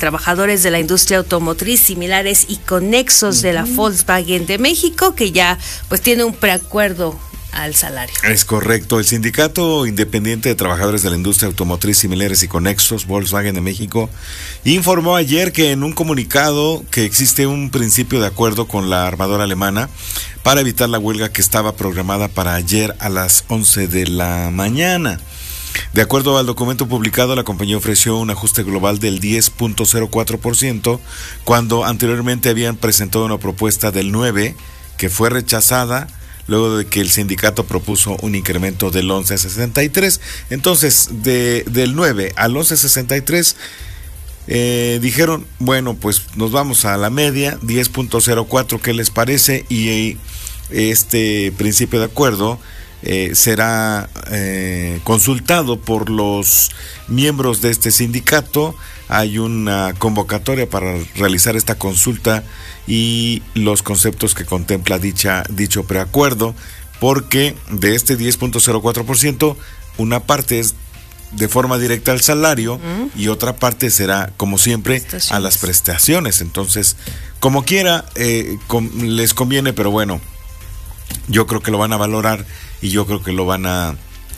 trabajadores de la industria automotriz, similares y conexos de la Volkswagen de México, que ya pues tiene un preacuerdo al salario. Es correcto. El Sindicato Independiente de Trabajadores de la Industria Automotriz, Similares y Conexos, Volkswagen de México, informó ayer que en un comunicado que existe un principio de acuerdo con la armadora alemana para evitar la huelga que estaba programada para ayer a las 11 de la mañana. De acuerdo al documento publicado, la compañía ofreció un ajuste global del 10.04%, cuando anteriormente habían presentado una propuesta del 9%, que fue rechazada luego de que el sindicato propuso un incremento del 11.63. Entonces, del 9 al 11.63, dijeron, bueno, pues nos vamos a la media, 10.04, ¿qué les parece? Y este principio de acuerdo será consultado por los miembros de este sindicato. Hay una convocatoria para realizar esta consulta y los conceptos que contempla dicho preacuerdo, porque de este 10.04%, una parte es de forma directa al salario y otra parte será, como siempre, a las prestaciones. Entonces, como quiera, les conviene, pero bueno, yo creo que lo van a valorar y yo creo que lo van a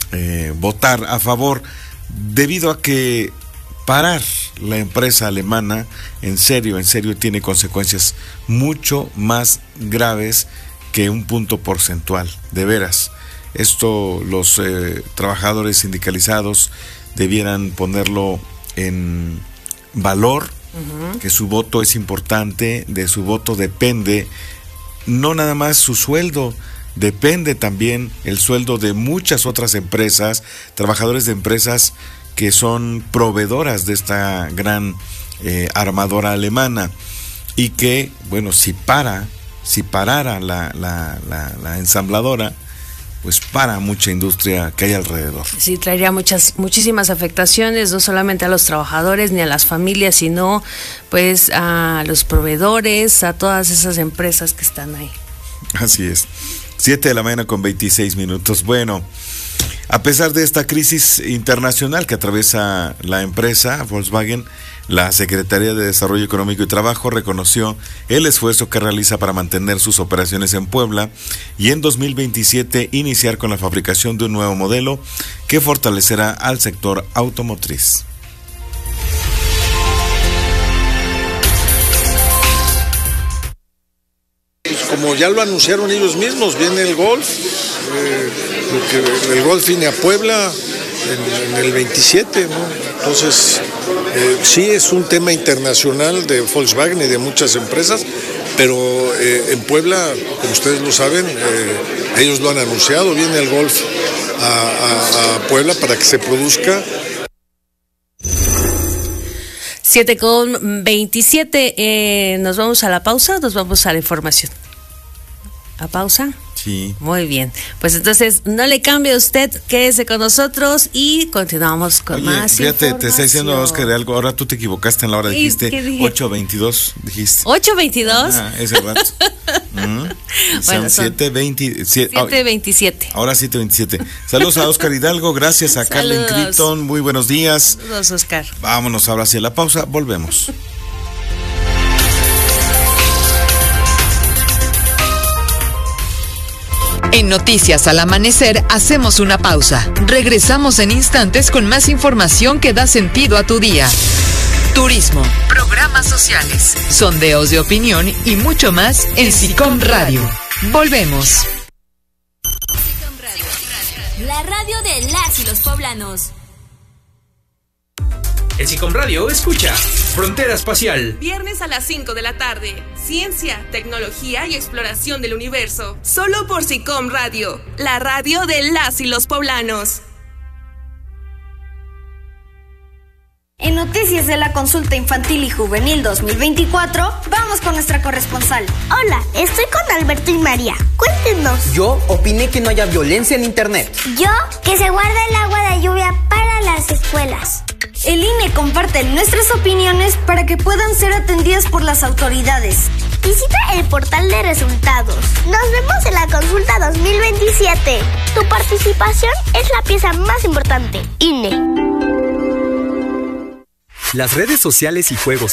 votar a favor, debido a que parar la empresa alemana en serio tiene consecuencias mucho más graves que un punto porcentual, de veras. Esto los trabajadores sindicalizados debieran ponerlo en valor, que su voto es importante, de su voto depende no nada más su sueldo, depende también el sueldo de muchas otras empresas, trabajadores de empresas que son proveedoras de esta gran armadora alemana, y que, bueno, si parara la ensambladora, pues para mucha industria que hay alrededor. Sí, traería muchísimas afectaciones, no solamente a los trabajadores ni a las familias, sino pues a los proveedores, a todas esas empresas que están ahí. Así es. 7 de la mañana con 26 minutos. Bueno, a pesar de esta crisis internacional que atraviesa la empresa Volkswagen, la Secretaría de Desarrollo Económico y Trabajo reconoció el esfuerzo que realiza para mantener sus operaciones en Puebla y en 2027 iniciar con la fabricación de un nuevo modelo que fortalecerá al sector automotriz. Como ya lo anunciaron ellos mismos, viene el Golf, el Golf viene a Puebla en el 27, ¿no? Entonces, sí es un tema internacional de Volkswagen y de muchas empresas, pero en Puebla, como ustedes lo saben, ellos lo han anunciado, viene el Golf a Puebla para que se produzca. 7:27, nos vamos a la pausa, nos vamos a la información. ¿A pausa? Sí. Muy bien. Pues entonces, no le cambie usted, quédese con nosotros y continuamos con más fíjate, información. te está diciendo Oscar de algo, ahora tú te equivocaste en la hora, dijiste 8:22, dijiste. ¿8:22? Ese rato. Bueno, son 7:27. Ahora 7:27. Saludos a Oscar Hidalgo, gracias a Carmen Critton, muy buenos días. Saludos, Oscar. Vámonos ahora hacia la pausa, volvemos. En Noticias al Amanecer hacemos una pausa. Regresamos en instantes con más información que da sentido a tu día. Turismo, programas sociales, sondeos de opinión y mucho más en SICOM Radio. Volvemos. SICOM Radio, la radio de las y los poblanos. En SICOM Radio escucha Frontera Espacial. Viernes a las 5 de la tarde. Ciencia, tecnología y exploración del universo. Solo por SICOM Radio, la radio de las y los poblanos. En Noticias de la Consulta Infantil y Juvenil 2024, vamos con nuestra corresponsal. Hola, estoy con Alberto y María. Cuéntenos. Yo opiné que no haya violencia en internet. Yo, que se guarda el agua de lluvia para las escuelas. El INE comparte nuestras opiniones para que puedan ser atendidas por las autoridades. Visita el portal de resultados. Nos vemos en la consulta 2027. Tu participación es la pieza más importante. INE. Las redes sociales y juegos